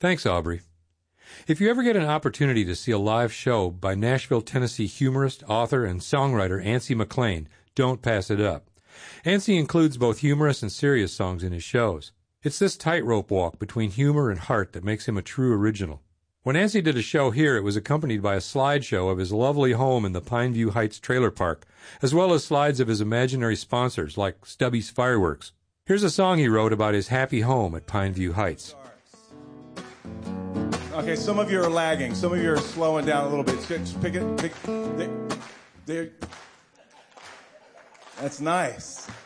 Thanks, Aubrey. If you ever get an opportunity to see a live show by Nashville, Tennessee humorist, author, and songwriter Antsy McLean, don't pass it up. Antsy includes both humorous and serious songs in his shows. It's this tightrope walk between humor and heart that makes him a true original. When Antsy did a show here, it was accompanied by a slideshow of his lovely home in the Pineview Heights trailer park, as well as slides of his imaginary sponsors like Stubby's Fireworks. Here's a song he wrote about his happy home at Pineview Heights. Okay, some of you are lagging. Some of you are slowing down a little bit. Just pick it. There. That's nice.